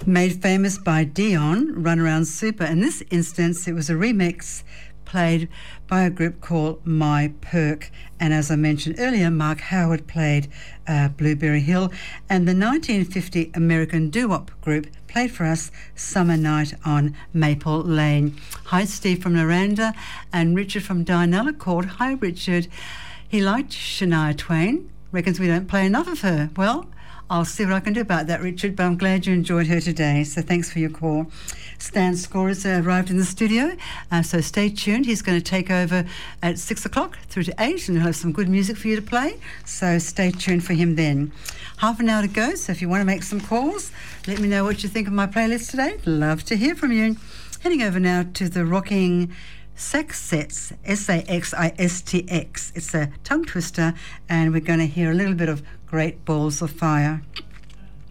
Made famous by Dion, Runaround Super. In this instance, it was a remix played by a group called My Perk. And as I mentioned earlier, Mark Howard played Blueberry Hill. And the 1950 American doo-wop group played for us Summer Night on Maple Lane. Hi, Steve from Noranda, and Richard from Dianella called. Hi, Richard. He liked Shania Twain. Reckons we don't play enough of her. Well, I'll see what I can do about that, Richard, but I'm glad you enjoyed her today, so thanks for your call. Stan Score has arrived in the studio, so stay tuned. He's going to take over at 6 o'clock through to 8, and he'll have some good music for you to play, so stay tuned for him then. Half an hour to go, so if you want to make some calls, let me know what you think of my playlist today. Love to hear from you. Heading over now to the rocking Sax Sets, Saxistx. It's a tongue twister, and we're going to hear a little bit of Great Balls of Fire.